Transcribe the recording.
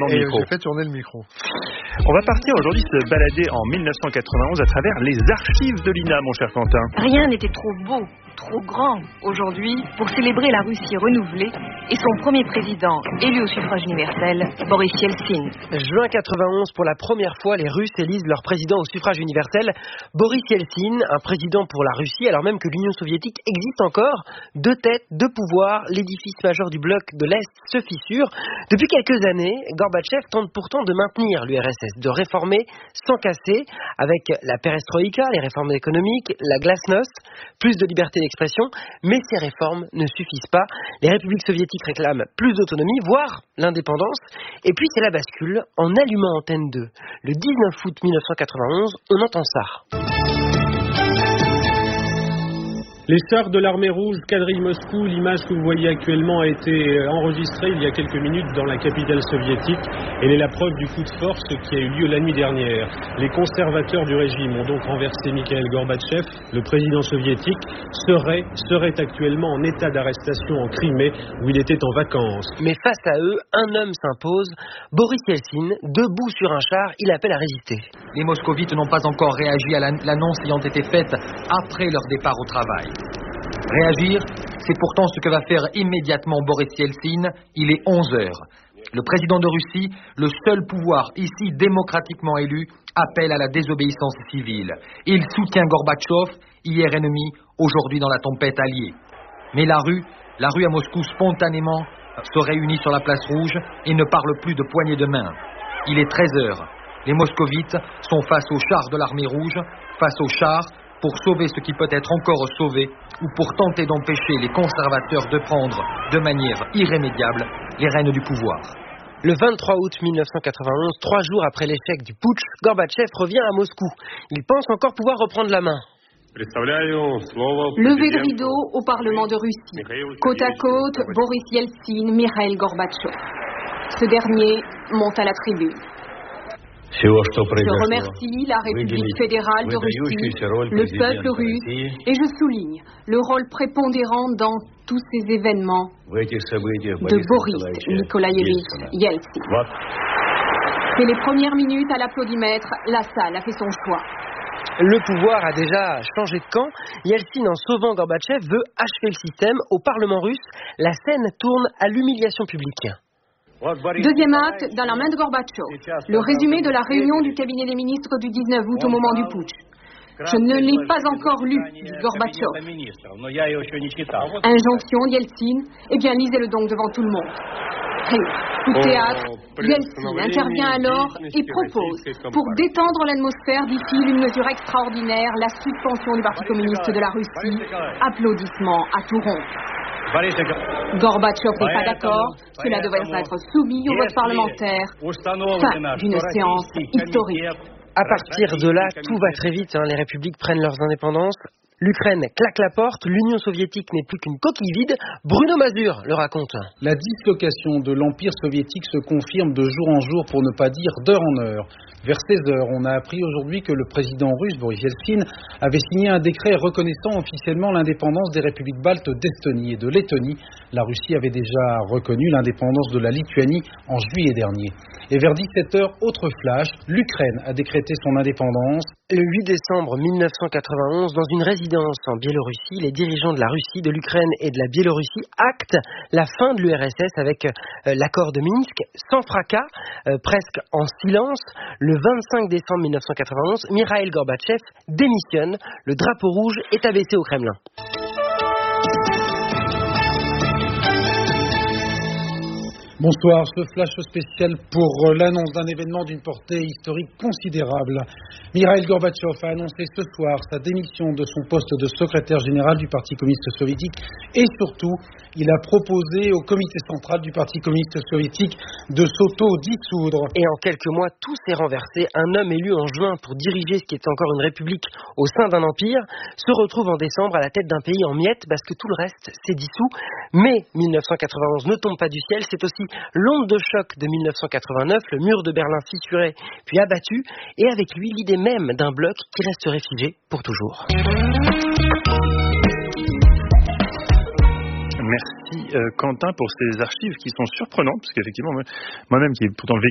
tournant le micro. J'ai fait tourner le micro. On va partir aujourd'hui se balader en 1991 à travers les archives de l'INA, mon cher Quentin. Rien n'était trop beau, trop grand aujourd'hui pour célébrer la Russie renouvelée et son premier président élu au suffrage universel, Boris Yeltsin. Juin 91, pour la première fois, les Russes élisent leur président au suffrage universel, Boris Yeltsin, un président pour la Russie, alors même que l'Union soviétique existe encore. 2 têtes, 2 pouvoirs, l'édifice majeur du bloc de l'Est se fissure. Depuis quelques années, Gorbatchev tente pourtant de maintenir l'URSS, de réformer sans casser, avec la perestroïka, les réformes économiques, la glasnost, plus de liberté d'expression, mais ces réformes ne suffisent pas. Les républiques soviétiques réclament plus d'autonomie, voire l'indépendance, et puis c'est la bascule en allumant Antenne 2. Le 19 août 1991, on entend ça. Les chars de l'armée rouge quadrillent Moscou. L'image que vous voyez actuellement a été enregistrée il y a quelques minutes dans la capitale soviétique. Elle est la preuve du coup de force qui a eu lieu la nuit dernière. Les conservateurs du régime ont donc renversé Mikhail Gorbatchev. Le président soviétique serait actuellement en état d'arrestation en Crimée où il était en vacances. Mais face à eux, un homme s'impose. Boris Yeltsin, debout sur un char, il appelle à résister. Les moscovites n'ont pas encore réagi à l'annonce ayant été faite après leur départ au travail. Réagir, c'est pourtant ce que va faire immédiatement Boris Yeltsin. Il est 11 heures. Le président de Russie, le seul pouvoir ici démocratiquement élu, appelle à la désobéissance civile. Il soutient Gorbatchev, hier ennemi, aujourd'hui dans la tempête alliée. Mais la rue à Moscou spontanément se réunit sur la place rouge et ne parle plus de poignées de main. Il est 13 heures. Les moscovites sont face aux chars de l'armée rouge, face aux chars pour sauver ce qui peut être encore sauvé ou pour tenter d'empêcher les conservateurs de prendre de manière irrémédiable les rênes du pouvoir. Le 23 août 1991, 3 jours après l'échec du putsch, Gorbatchev revient à Moscou. Il pense encore pouvoir reprendre la main. Levée de rideau au Parlement de Russie. Côte à côte, Boris Yeltsin, Mikhail Gorbatchev. Ce dernier monte à la tribune. Je remercie la République fédérale de Russie, le peuple russe, et je souligne le rôle prépondérant dans tous ces événements de Boris Nikolaïevitch Yeltsin. C'est les premières minutes à l'applaudimètre, la salle a fait son choix. Le pouvoir a déjà changé de camp. Yeltsin, en sauvant Gorbatchev, veut achever le système. Au Parlement russe, la scène tourne à l'humiliation publique. Deuxième acte, dans la main de Gorbatchev, le résumé de la réunion du cabinet des ministres du 19 août au moment du putsch. Je ne l'ai pas encore lu, dit Gorbatchev. Injonction Yeltsin, eh bien lisez-le donc devant tout le monde. Coup de théâtre, Yeltsin intervient alors et propose, pour détendre l'atmosphère, dit-il, une mesure extraordinaire, la suspension du Parti communiste de la Russie. Applaudissements à tout rompre. Gorbatchev n'est pas d'accord, cela devrait être soumis au vote parlementaire. Fin d'une séance historique. À partir de là, tout va très vite. Les républiques prennent leurs indépendances. L'Ukraine claque la porte, l'Union soviétique n'est plus qu'une coquille vide. Bruno Mazur le raconte. La dislocation de l'Empire soviétique se confirme de jour en jour, pour ne pas dire d'heure en heure. Vers 16 heures, on a appris aujourd'hui que le président russe, Boris Yeltsin, avait signé un décret reconnaissant officiellement l'indépendance des républiques baltes d'Estonie et de Lettonie. La Russie avait déjà reconnu l'indépendance de la Lituanie en juillet dernier. Et vers 17 heures, autre flash, l'Ukraine a décrété son indépendance. Le 8 décembre 1991, dans une résidence en Biélorussie, les dirigeants de la Russie, de l'Ukraine et de la Biélorussie actent la fin de l'URSS avec l'accord de Minsk, sans fracas, presque en silence. Le 25 décembre 1991, Mikhail Gorbatchev démissionne. Le drapeau rouge est abaissé au Kremlin. Bonsoir, ce flash spécial pour l'annonce d'un événement d'une portée historique considérable. Mikhail Gorbatchev a annoncé ce soir sa démission de son poste de secrétaire général du Parti communiste soviétique et surtout, il a proposé au comité central du Parti communiste soviétique de s'auto-dissoudre. Et en quelques mois, tout s'est renversé. Un homme élu en juin pour diriger ce qui est encore une république au sein d'un empire se retrouve en décembre à la tête d'un pays en miettes parce que tout le reste s'est dissous. Mais 1991 ne tombe pas du ciel, c'est aussi l'onde de choc de 1989, le mur de Berlin fissuré puis abattu, et avec lui l'idée même d'un bloc qui resterait figé pour toujours. Merci Quentin pour ces archives qui sont surprenantes, parce qu'effectivement, moi-même qui ai pourtant vécu